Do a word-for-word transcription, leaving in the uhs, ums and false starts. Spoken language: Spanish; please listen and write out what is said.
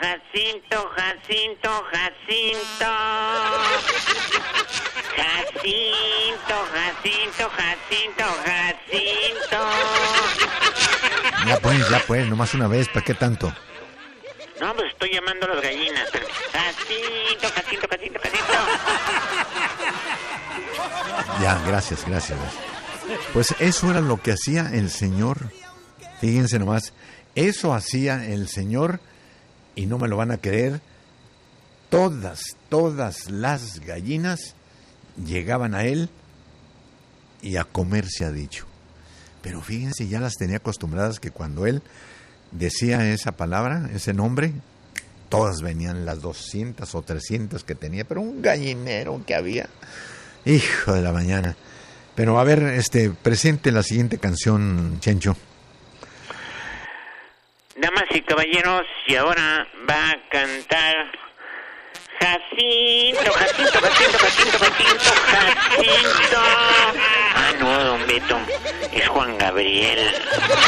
Jacinto, Jacinto, Jacinto. Jacinto, Jacinto, Jacinto, Jacinto. Ya pues, ya pues, nomás una vez, ¿para qué tanto? No, pues estoy llamando a las gallinas. Pero... Jacinto, Jacinto, Jacinto, Jacinto. Ya, gracias, gracias, gracias. Pues eso era lo que hacía el señor. Fíjense nomás, eso hacía el señor, y no me lo van a creer, todas, todas las gallinas llegaban a él y a comer, se ha dicho. Pero fíjense, ya las tenía acostumbradas que cuando él decía esa palabra, ese nombre, todas venían, las doscientas o trescientas que tenía, pero un gallinero que había, hijo de la mañana. Pero a ver, este, presente la siguiente canción, Chencho. Damas y caballeros, y ahora va a cantar Jacinto, Jacinto, Jacinto, Jacinto, Jacinto, Jacinto. Ah, no, don Beto, es Juan Gabriel.